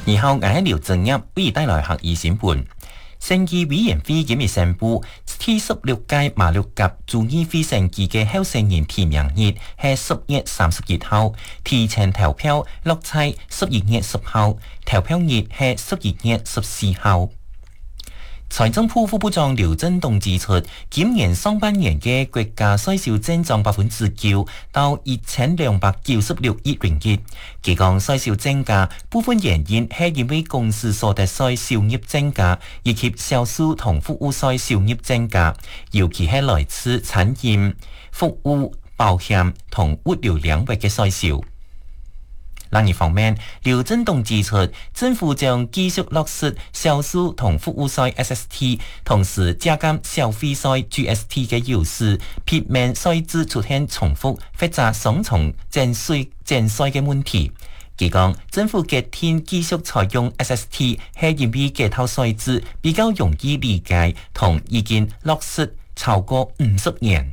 然後喺廖正一為帶來客議新聞。審議委員會今日宣布，第16屆馬六甲州議會選舉嘅候選人提名日係10月31號，提前投票落喺11月10號，投票日係12月14號。財政部副部長劉振東指出，今年上半年嘅國家需銷增長9%到1296億元元。其講需銷增加部分原因係因為公司所得稅收入增加，以及銷售同服務稅收入增加，尤其係來自產業、服務、保險同物流領域嘅需銷。另一方面，劉振東指出，政府將繼續落實銷售同服務稅 SST， 同時加減消費稅 GST 嘅優勢，避免稅制出現重複或者雙重徵稅嘅問題。佢講，政府決定繼續採用 SST 係因為這套稅制比較容易理解，同已經落實超過50年。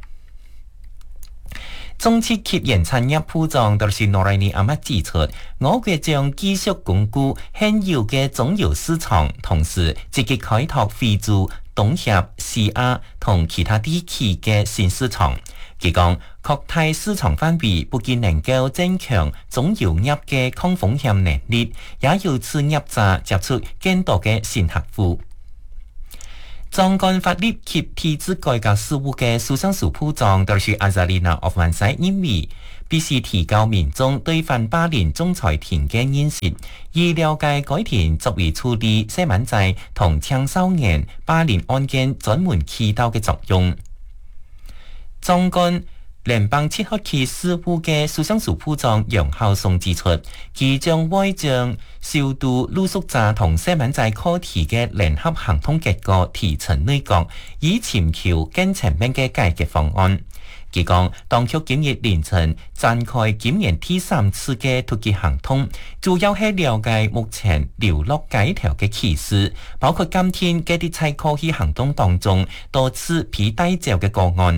中資企業產業部長德士諾萊尼阿麥指出，我國將繼續鞏固現有嘅中游市場，同時積極開拓非洲、東協、西亞同其他地區嘅新市場。佢講，擴大市場範圍不僅能夠增強中游業嘅抗風險能力，也有此業者接觸更多嘅新客戶。總幹法律及體制改革事務嘅蘇珊署部長德士阿扎利娜奧凡西認為，必須提高民眾對反霸凌仲裁庭嘅認識，以了解該庭作為處理細蚊仔同青少年霸凌案件專門渠道嘅作用。總幹聯邦切克區事務嘅蘇珊署部長楊孝松指出，其將會將消毒露宿者同細蚊仔課題嘅聯合行動結果提呈內閣，以尋求更全面嘅解決方案。佢講，當局今日凌晨展開今年第3次嘅突擊行動，主要係了解目前流落街頭嘅歧視，包括今天嘅啲在抗議行動當中多次被帶走嘅個案。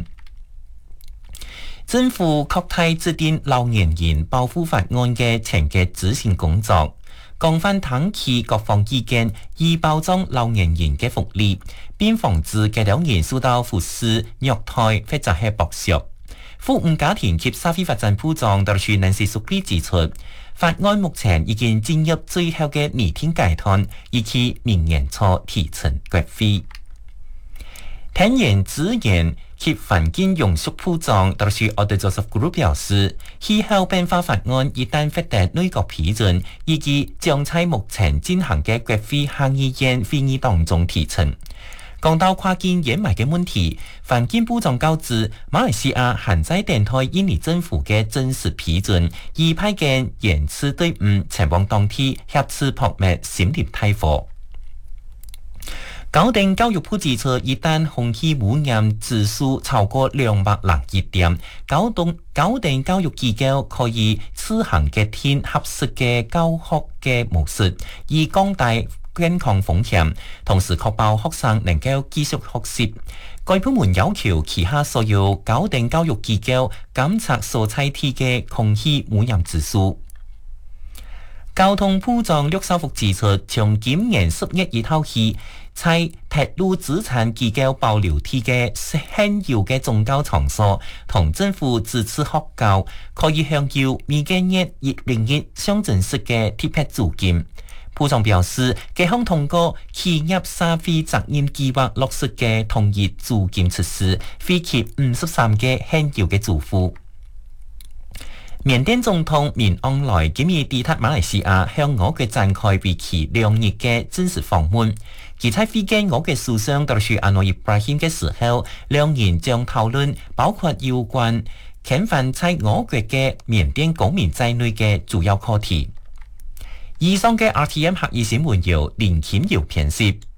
政府擴大制定老年人保護法案嘅前嘅執行工作，廣泛聽取各方意見，以保障老年人嘅福利，並防止嘅老人受到忽視、虐待或者係剝削。婦女家庭及社會發展部長德士南西蘇利指出，法案目前已經進入最後嘅擬定階段，以期明年初提呈國會。天然資源及環境用屬部長德士奧德佐什古魯表示，氣候變化法案一旦獲得內閣批准，以及將在目前進行嘅國會下議院會議當中提呈。講到跨境掩埋嘅問題，環境部長告知，馬來西亞現在等待印尼政府嘅正式批准，以派遣驗屍隊伍前往當地協助撲滅森林大火。高等教育部指出，一旦空氣污染指數超過201點，高等教育機構可以自行決定合適嘅教學嘅模式，以降低健康風險，同時確保學生能夠繼續學習。該部門要求旗下所有高等教育機構監測所在地嘅空氣污染指數。交通部長陸兆福指出，從今年10月1號起，在鐵路資產機構保留地嘅現有嘅宗教場所同政府支持學校，可以享有每個月101象徵式嘅特別租金。部長表示，這項通過企業社會責任計劃落實嘅統一租金措施，惠及53個現有嘅住戶。緬甸總統敏昂萊今日抵達馬來西亞，向我國展開為期2日嘅正式訪問。佢在會見我國首相德士安諾伊布拉欣嘅時候，兩人將討論包括有關遣返在我國嘅緬甸公民在內嘅主要課題。以上嘅 RTM 客語新聞由林謙瑤編輯。